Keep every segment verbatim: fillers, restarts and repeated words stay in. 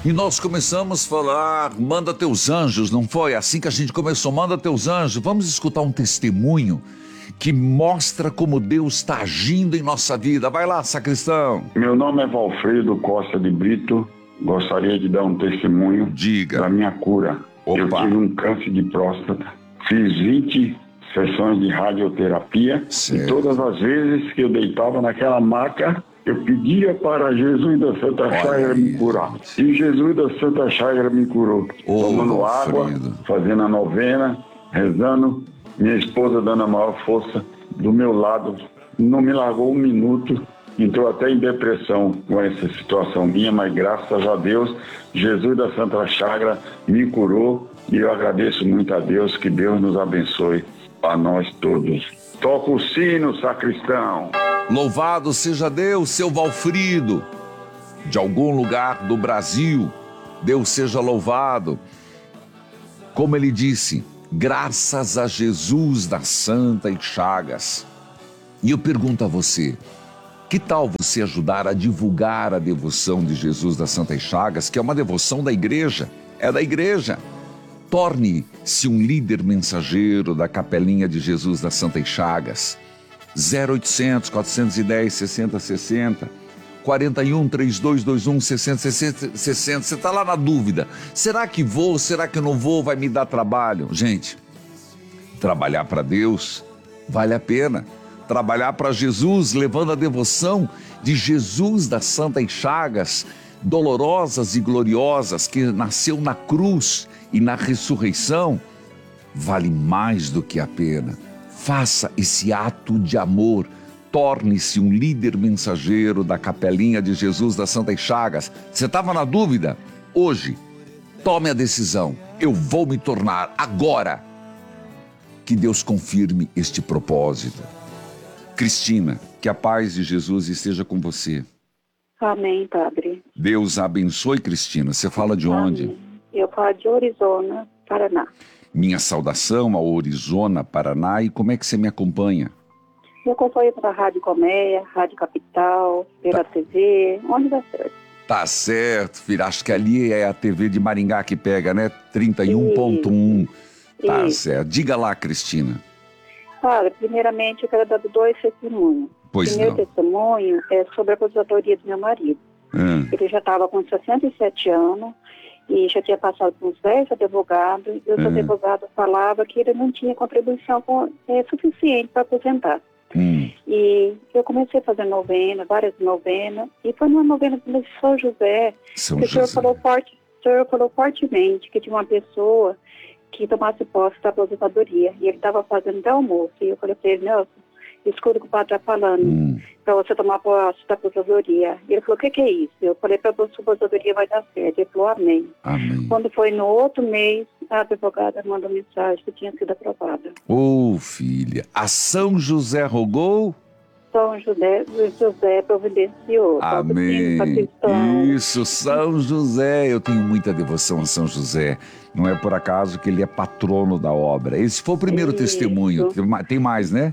E nós começamos a falar, manda teus anjos, não foi? Assim que a gente começou, manda teus anjos. Vamos escutar um testemunho que mostra como Deus está agindo em nossa vida. Vai lá, sacristão. Meu nome é Valfredo Costa de Brito. Gostaria de dar um testemunho Diga. da minha cura. Opa. Eu tive um câncer de próstata. Fiz vinte sessões de radioterapia. Certo. E todas as vezes que eu deitava naquela maca, eu pedia para Jesus da Santa Chagra me curar. E Jesus da Santa Chagra me curou. Ô, Tomando Valfredo. água, fazendo a novena, rezando. Minha esposa dando a maior força do meu lado. Não me largou um minuto. Entrou até em depressão com essa situação minha, mas graças a Deus, Jesus da Santa Chagra me curou. E eu agradeço muito a Deus, que Deus nos abençoe a nós todos. Toca o sino, sacristão. Louvado seja Deus, seu Valfrido, de algum lugar do Brasil. Deus seja louvado. Como ele disse, graças a Jesus da Santa Chagas. E eu pergunto a você, que tal você ajudar a divulgar a devoção de Jesus das Santas Chagas, que é uma devoção da igreja, é da igreja. Torne-se um líder mensageiro da Capelinha de Jesus das Santas Chagas. zero oitocentos, quatrocentos e dez, sessenta sessenta, quarenta e um, trinta e dois, vinte e um, sessenta sessenta. Você está lá na dúvida, será que vou, será que não vou, vai me dar trabalho? Gente, trabalhar para Deus vale a pena. Trabalhar para Jesus, levando a devoção de Jesus das Santas Chagas, dolorosas e gloriosas, que nasceu na cruz e na ressurreição, vale mais do que a pena. Faça esse ato de amor, torne-se um líder mensageiro da Capelinha de Jesus das Santas Chagas. Você estava na dúvida? Hoje, tome a decisão. Eu vou me tornar agora. Que Deus confirme este propósito. Cristina, que a paz de Jesus esteja com você. Amém, Padre. Deus abençoe, Cristina. Você fala de onde? Amém. Eu falo de Orizona, Paraná. Minha saudação ao Orizona, Paraná. E como é que você me acompanha? Eu acompanho pela Rádio Colmeia, Rádio Capital, pela Tá. T V, onde dá certo. Tá certo, filho. Acho que ali é a T V de Maringá que pega, né? trinta e um ponto um. Tá Isso. certo. Diga lá, Cristina. Padre, primeiramente eu quero dar dois testemunhos. Pois O primeiro não. testemunho é sobre a aposentadoria do meu marido. Hum. Ele já estava com sessenta e sete anos e já tinha passado por uns dez advogados, e os Hum. advogados falavam que ele não tinha contribuição com, é, suficiente para aposentar. Hum. E eu comecei a fazer novena, várias novenas, e foi numa novena de São José, São que o senhor José. falou, forte, o senhor falou fortemente que tinha uma pessoa que tomasse posse da aposentadoria, e ele estava fazendo até almoço, e eu falei para ele, Nelson, escuta o que o padre está falando, Hum. para você tomar posse da aposentadoria. E ele falou, o que, que é isso? Eu falei, para a aposentadoria vai dar certo. Ele falou, amém. Amém. Quando foi no outro mês, a advogada mandou mensagem que tinha sido aprovada. Ô, oh, filha, a São José rogou? São José, José providenciou. Amém. Isso, São José. Eu tenho muita devoção a São José. Não é por acaso que ele é patrono da obra. Esse foi o primeiro Isso. testemunho. Tem ma- Tem mais, né?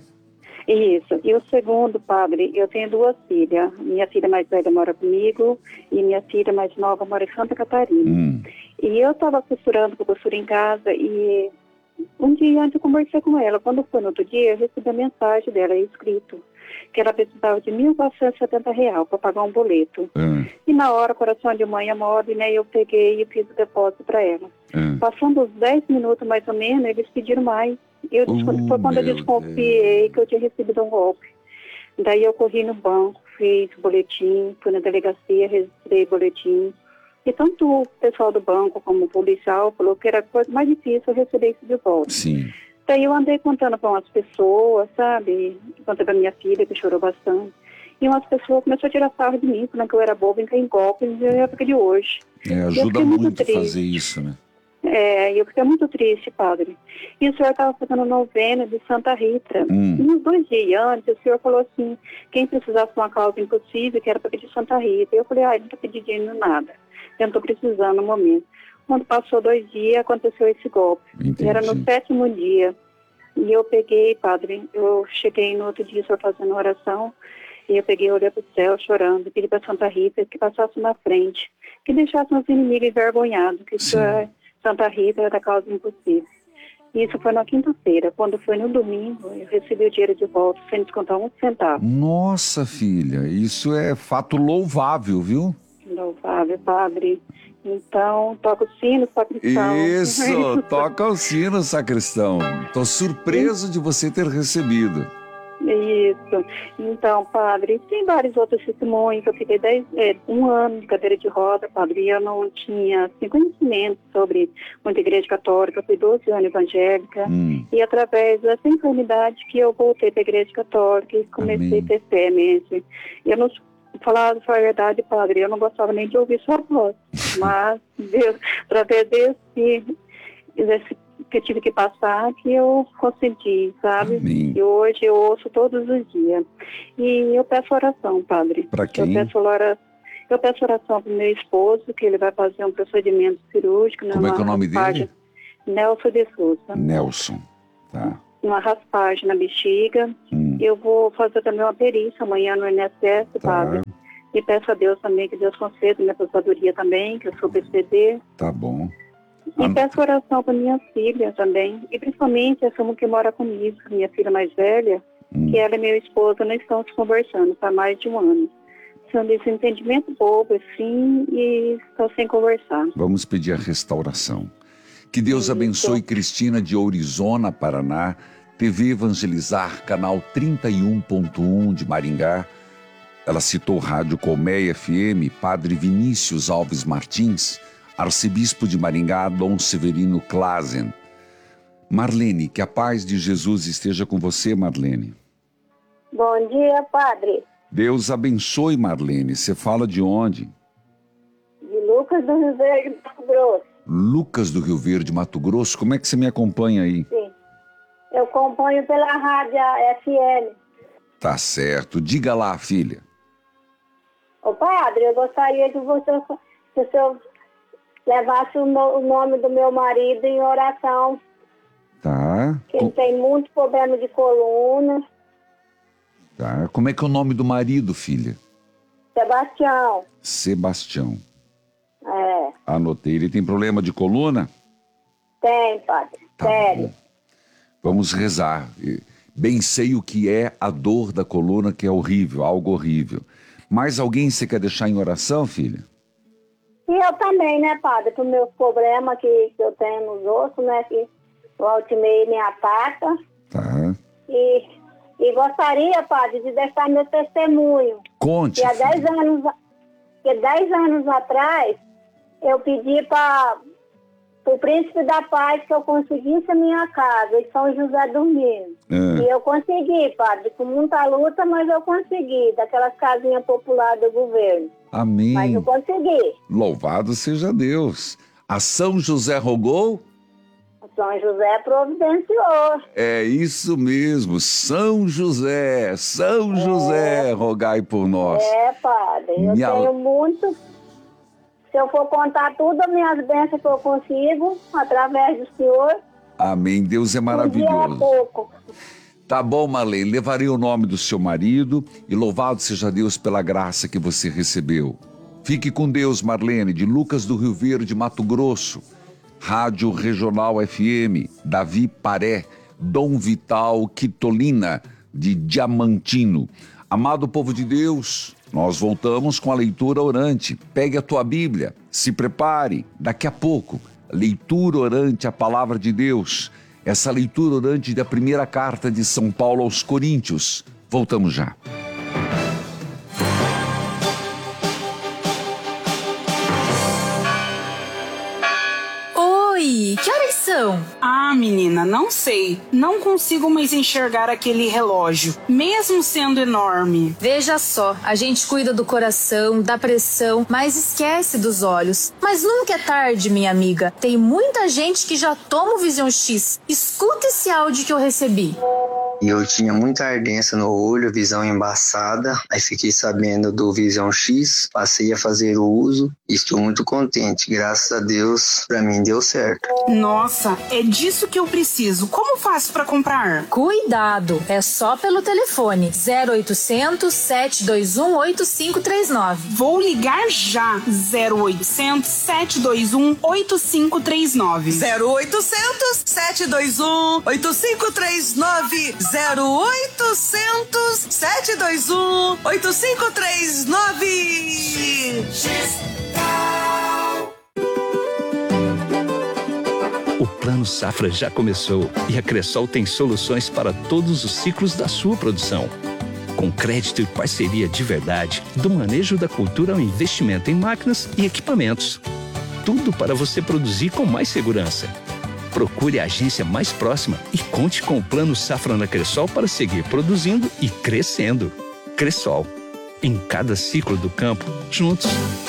Isso. E o segundo, padre, eu tenho duas filhas. Minha filha mais velha mora comigo e minha filha mais nova mora em Santa Catarina. Hum. E eu estava costurando, com costura em casa, e um dia antes eu conversei com ela. Quando foi no outro dia, eu recebi a mensagem dela, escrito, que ela precisava de mil quatrocentos e setenta reais para pagar um boleto. Hum. E na hora, coração de mãe mole, né, eu peguei e fiz o depósito para ela. Hum. Passando os dez minutos mais ou menos, eles pediram mais. Eu, Oh, foi quando eu meu desconfiei que eu tinha recebido um golpe. Daí eu corri no banco, fiz boletim, fui na delegacia, registrei boletim. E tanto o pessoal do banco como o policial falou que era a coisa mais difícil eu receber isso de volta. Sim. Daí eu andei contando para umas pessoas, sabe? Contei para minha filha, que chorou bastante. E umas pessoas começaram a tirar sarro de mim, falando que eu era boba em cair em golpe, na época de hoje. É, Eu ajuda fiquei muito muito triste. fazer isso, né? É, e eu fiquei muito triste, padre. E o senhor estava fazendo novena de Santa Rita. Hum. E uns dois dias antes, o senhor falou assim, quem precisasse de uma causa impossível, que era para pedir Santa Rita. E eu falei, ai, não estou pedindo nada. Eu não estou precisando no momento. Quando passou dois dias, aconteceu esse golpe. Entendi. E era no sétimo dia. E eu peguei, padre, eu cheguei no outro dia, o senhor fazendo oração, e eu peguei, olhei para o céu, chorando, e pedi para Santa Rita que passasse na frente. que deixasse os inimigos envergonhados, que isso é Santa Rita era da causa impossível. Isso foi na quinta-feira. Quando foi no domingo, eu recebi o dinheiro de volta sem descontar um centavo. Nossa, filha, isso é fato louvável, viu? Louvável, padre. Então, toca o sino, sacristão. Isso, toca o sino, sacristão. Estou surpreso de você ter recebido. Isso. Então, padre, tem vários outros testemunhos. Eu fiquei dez, é, um ano de cadeira de roda, padre, e eu não tinha assim, conhecimento sobre muita igreja católica. Eu fui doze anos evangélica. Hum. E através dessa enfermidade que eu voltei para a igreja católica e comecei Amém. a ter fé mesmo. Eu não falar a verdade, padre, eu não gostava nem de ouvir sua voz. Mas, Deus, através desse, desse que eu tive que passar, que eu consegui, sabe? Amém. E hoje eu ouço todos os dias. E eu peço oração, padre. Para quem? Eu peço oração, eu peço oração para o meu esposo, que ele vai fazer um procedimento cirúrgico. Como é que é o nome dele? Nelson de Souza. Nelson, tá. Uma raspagem na bexiga. Hum. Eu vou fazer também uma perícia amanhã no I N S S, Tá. padre. E peço a Deus também que Deus conceda minha aposentadoria também, que eu sou P C D. Tá bom. E Ah, peço oração para minha filha também. E principalmente essa uma que mora comigo, minha filha mais velha, Hum. que ela e meu esposo não estão se conversando há mais de um ano. São desentendimento bobo, assim, e estão sem conversar. Vamos pedir a restauração. Que Deus Isso. abençoe Cristina de Ourizona, Paraná, T V Evangelizar, canal trinta e um ponto um de Maringá. Ela citou Rádio Colmeia F M, Padre Vinícius Alves Martins, Arcebispo de Maringá, Dom Severino Klazen. Marlene, que a paz de Jesus esteja com você, Marlene. Bom dia, padre. Deus abençoe, Marlene. Você fala de onde? De Lucas do Rio Verde, Mato Grosso. Lucas do Rio Verde, Mato Grosso. Como é que você me acompanha aí? Sim. Eu acompanho pela rádio F M. Tá certo. Diga lá, filha. Ô, padre, eu gostaria que você, que o senhor levasse o, no, o nome do meu marido em oração. Tá. Que ele Com- tem muito problema de coluna. tá. Como é que é o nome do marido, filha? Sebastião. Sebastião. É, Anotei. Ele tem problema de coluna? tem, padre. Tá Sério. bom. Vamos rezar. Bem sei o que é a dor da coluna, que é horrível, algo horrível. Mais alguém você quer deixar em oração, filha? E eu também, né, padre? Pro meus problemas que, que eu tenho nos ossos, né? Que o Altimei me ataca. Tá. E, e gostaria, padre, de deixar meu testemunho. Conte, Que há dez filha. anos, que dez anos atrás, eu pedi para o Príncipe da Paz que eu conseguisse a minha casa em São José do Minas. Ah. E eu consegui, padre, com muita luta, mas eu consegui, daquelas casinhas populares do governo. Amém. Mas eu consegui. Louvado seja Deus. A São José rogou? São José providenciou. É isso mesmo, São José, São José, rogai por nós. É, padre, eu Minha- tenho muito. Se eu for contar tudo as minhas bênçãos que eu consigo, através do Senhor, Amém, Deus é um dia é maravilhoso. pouco. Tá bom, Marlene, levarei o nome do seu marido e louvado seja Deus pela graça que você recebeu. Fique com Deus, Marlene, de Lucas do Rio Verde, Mato Grosso. Rádio Regional F M, Davi Paré, Dom Vital Quitolina, de Diamantino. Amado povo de Deus, nós voltamos com a leitura orante. Pegue a tua Bíblia, se prepare, daqui a pouco, leitura orante, a palavra de Deus. Essa leitura orante da primeira carta de São Paulo aos Coríntios. Voltamos já. Oi, que horas são? Ah, menina, não sei. Não consigo mais enxergar aquele relógio, mesmo sendo enorme. Veja só, a gente cuida do coração, da pressão, mas esquece dos olhos. Mas nunca é tarde, minha amiga. Tem muita gente que já toma o Vision X. Escuta esse áudio que eu recebi. e eu tinha muita ardência no olho, visão embaçada. Aí fiquei sabendo do Vision X, passei a fazer o uso e estou muito contente. Graças a Deus, pra mim deu certo. Nossa, é disso que eu preciso. Como faço pra comprar? Cuidado, é só pelo telefone zero oitocentos, sete dois um, oito cinco três nove. Vou ligar já. zero oitocentos, sete dois um, oito cinco três nove. zero oitocentos, sete dois um, oito cinco três nove. zero oitocentos, sete dois um, oito cinco três nove. O Plano Safra já começou e a Cressol tem soluções para todos os ciclos da sua produção. Com crédito e parceria de verdade, do manejo da cultura ao investimento em máquinas e equipamentos. Tudo para você produzir com mais segurança. Procure a agência mais próxima e conte com o Plano Safra na Cressol para seguir produzindo e crescendo. Cressol, em cada ciclo do campo, juntos.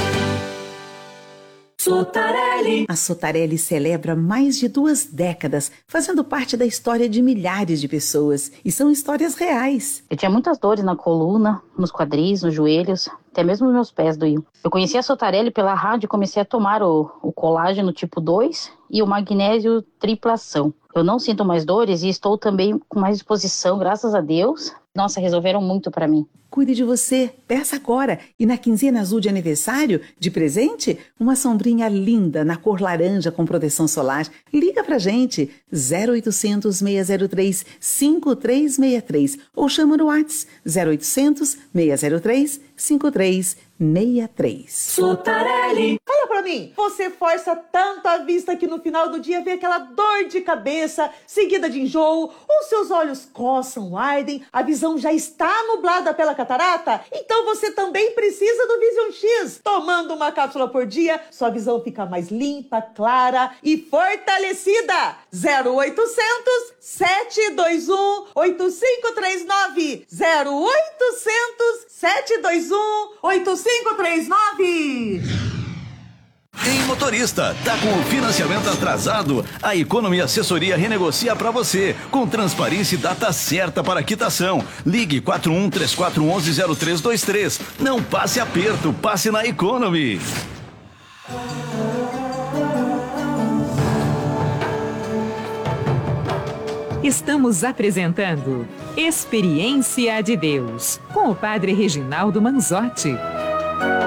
Sotarelli. A Sotarelli celebra mais de duas décadas, fazendo parte da história de milhares de pessoas. E são histórias reais. Eu tinha muitas dores na coluna, nos quadris, nos joelhos, até mesmo nos meus pés doíam. Eu conheci a Sotarelli pela rádio e comecei a tomar o, o colágeno tipo dois e o magnésio triplação. Eu não sinto mais dores e estou também com mais disposição, graças a Deus. Nossa, resolveram muito pra mim. Cuide de você, peça agora. E na quinzena azul de aniversário, de presente, uma sombrinha linda na cor laranja com proteção solar. Liga pra gente, zero oitocentos, seis zero três, cinco três seis três ou chama no WhatsApp zero oitocentos, seis zero três, cinco três seis três. Sotarelli. Fala pra mim, você força tanto a vista que no final do dia vem aquela dor de cabeça, seguida de enjoo, os seus olhos coçam, ardem, a visão já está nublada pela catarata? Então você também precisa do Vision X. Tomando uma cápsula por dia, sua visão fica mais limpa, clara e fortalecida. zero oitocentos, sete dois um, oito cinco três nove. zero oitocentos, sete dois um, oito cinco três nove. Ei, motorista, tá com o financiamento atrasado? A Economy Assessoria renegocia para você, com transparência e data certa para quitação. Ligue quatro um três quatro um um zero três dois três. Não passe aperto, passe na Economy. Estamos apresentando Experiência de Deus, com o Padre Reginaldo Manzotti.